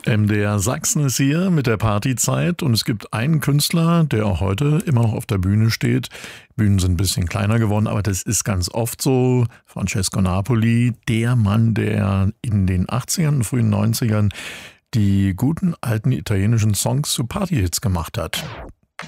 MDR Sachsen ist hier mit der Partyzeit und es gibt einen Künstler, der auch heute immer noch auf der Bühne steht. Bühnen sind ein bisschen kleiner geworden, aber das ist ganz oft so. Francesco Napoli, der Mann, der in den 80ern und frühen 90ern die guten alten italienischen Songs zu Partyhits gemacht hat.